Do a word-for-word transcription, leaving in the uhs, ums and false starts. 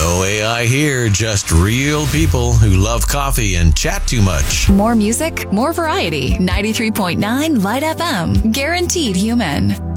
No A I here, just real people who love coffee and chat too much. More music, more variety. ninety-three point nine Light F M. Guaranteed human.